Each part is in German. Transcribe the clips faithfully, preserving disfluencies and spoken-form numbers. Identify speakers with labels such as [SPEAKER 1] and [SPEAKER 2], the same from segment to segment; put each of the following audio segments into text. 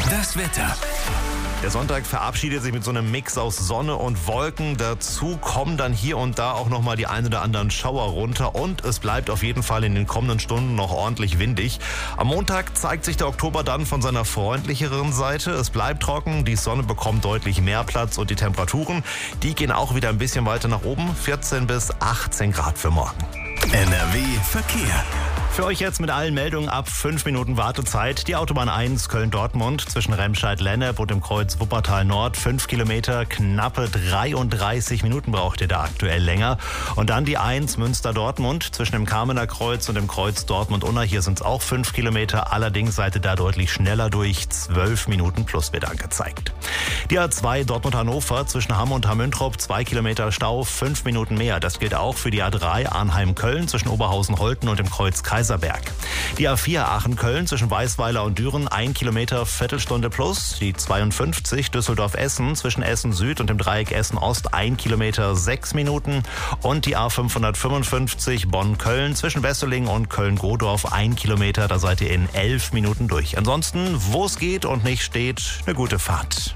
[SPEAKER 1] Das Wetter.
[SPEAKER 2] Der Sonntag verabschiedet sich mit so einem Mix aus Sonne und Wolken. Dazu kommen dann hier und da auch nochmal die ein oder anderen Schauer runter. Und es bleibt auf jeden Fall in den kommenden Stunden noch ordentlich windig. Am Montag zeigt sich der Oktober dann von seiner freundlicheren Seite. Es bleibt trocken, die Sonne bekommt deutlich mehr Platz und die Temperaturen, die gehen auch wieder ein bisschen weiter nach oben. vierzehn bis achtzehn Grad für morgen.
[SPEAKER 1] N R W Verkehr.
[SPEAKER 2] Für euch jetzt mit allen Meldungen ab fünf Minuten Wartezeit. Die Autobahn eins Köln-Dortmund zwischen Remscheid-Lennep und dem Kreuz Wuppertal Nord. fünf Kilometer, knappe dreiunddreißig Minuten braucht ihr da aktuell länger. Und dann die eins Münster-Dortmund zwischen dem Kamener Kreuz und dem Kreuz Dortmund-Unna. Hier sind es auch fünf Kilometer. Allerdings seid ihr da deutlich schneller durch. zwölf Minuten plus wird angezeigt. Die A zwei Dortmund-Hannover zwischen Hamm und Hamm-Müntrop. zwei Kilometer Stau, fünf Minuten mehr. Das gilt auch für die A drei Arnheim-Köln zwischen Oberhausen-Holten und dem Kreuz Kaiserberg. Die A vier Aachen-Köln zwischen Weißweiler und Düren, ein Kilometer, Viertelstunde plus. Die zweiundfünfzig Düsseldorf-Essen zwischen Essen-Süd und dem Dreieck Essen-Ost, ein Kilometer, sechs Minuten. Und die A fünfhundertfünfundfünfzig Bonn-Köln zwischen Wesseling und Köln-Godorf, ein Kilometer, da seid ihr in elf Minuten durch. Ansonsten, wo es geht und nicht steht, eine gute Fahrt.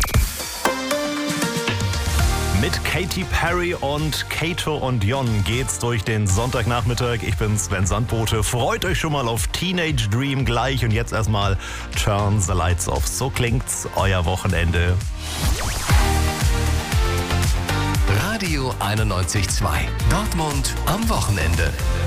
[SPEAKER 2] Mit Katy Perry und Kato und Jon geht's durch den Sonntagnachmittag. Ich bin Sven Sandbote. Freut euch schon mal auf Teenage Dream gleich. Und jetzt erstmal Turn the Lights Off. So klingt's, euer Wochenende.
[SPEAKER 1] Radio einundneunzig Komma zwei. Dortmund am Wochenende.